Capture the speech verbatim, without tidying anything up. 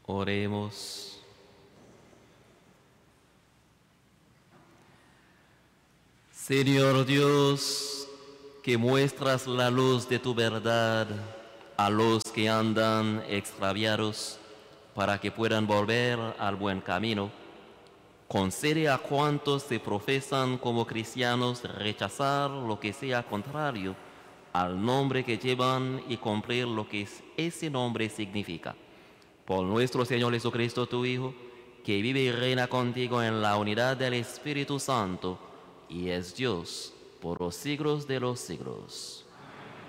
Oremos. Señor Dios, que muestras la luz de tu verdad a los que andan extraviados para que puedan volver al buen camino, concede a cuantos se profesan como cristianos rechazar lo que sea contrario al nombre que llevan y cumplir lo que ese nombre significa. Por nuestro Señor Jesucristo, tu Hijo, que vive y reina contigo en la unidad del Espíritu Santo, y es Dios por los siglos de los siglos.